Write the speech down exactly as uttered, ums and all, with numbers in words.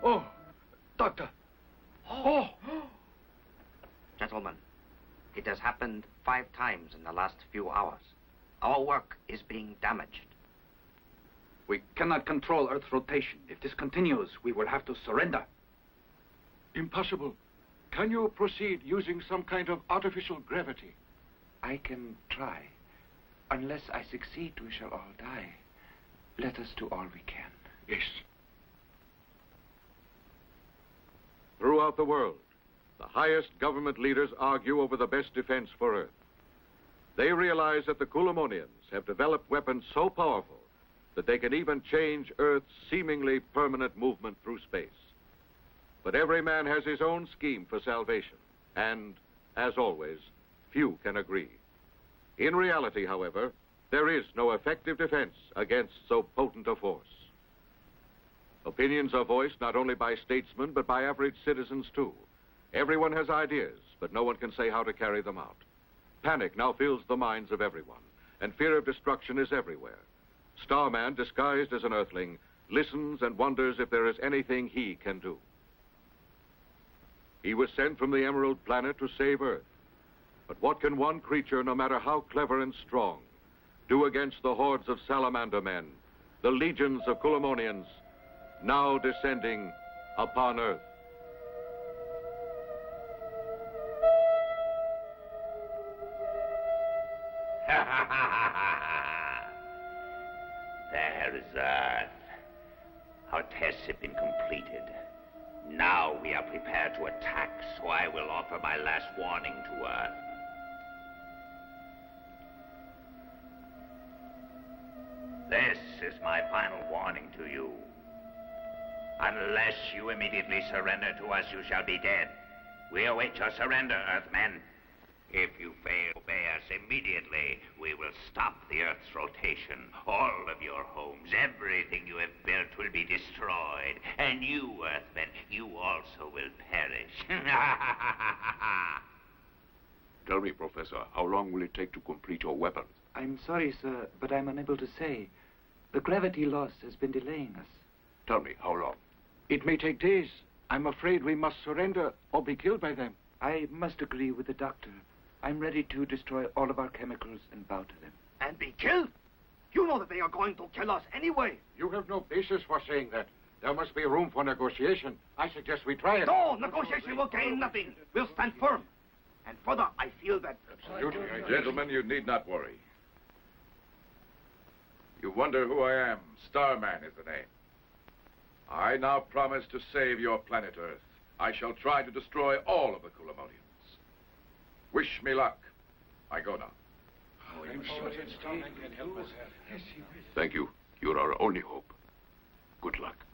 Oh, Doctor. Oh! Gentlemen, it has happened five times in the last few hours. Our work is being damaged. We cannot control Earth's rotation. If this continues, we will have to surrender. Impossible. Can you proceed using some kind of artificial gravity? I can try. Unless I succeed, we shall all die. Let us do all we can. Yes. Throughout the world, the highest government leaders argue over the best defense for Earth. They realize that the Kulamonians have developed weapons so powerful that they can even change Earth's seemingly permanent movement through space. But every man has his own scheme for salvation, and, as always, few can agree. In reality, however, there is no effective defense against so potent a force. Opinions are voiced not only by statesmen, but by average citizens, too. Everyone has ideas, but no one can say how to carry them out. Panic now fills the minds of everyone, and fear of destruction is everywhere. Starman, disguised as an Earthling, listens and wonders if there is anything he can do. He was sent from the Emerald Planet to save Earth. But what can one creature, no matter how clever and strong, do against the hordes of salamander men, the legions of Kulamonians, now descending upon Earth? There is Earth. Our tests have been completed. Now we are prepared to attack, so I will offer my last warning to Earth. This is my final warning to you. Unless you immediately surrender to us, you shall be dead. We await your surrender, Earthmen. If you fail to obey us immediately, we will stop the Earth's rotation. All of your homes, everything you have built will be destroyed. And you, Earthmen, you also will perish. Tell me, Professor, how long will it take to complete your weapons? I'm sorry, sir, but I'm unable to say. The gravity loss has been delaying us. Tell me, how long? It may take days. I'm afraid we must surrender or be killed by them. I must agree with the doctor. I'm ready to destroy all of our chemicals and bow to them. And be killed? You know that they are going to kill us anyway. You have no basis for saying that. There must be room for negotiation. I suggest we try it. No, negotiation will gain nothing. We'll stand firm. And further, I feel that... Absolutely. I Gentlemen, you need not worry. You wonder who I am. Starman is the name. I now promise to save your planet Earth. I shall try to destroy all of the Kulamonians. Wish me luck. I go now. Oh, I'm certain Starman can help us. Thank you. You're our only hope. Good luck.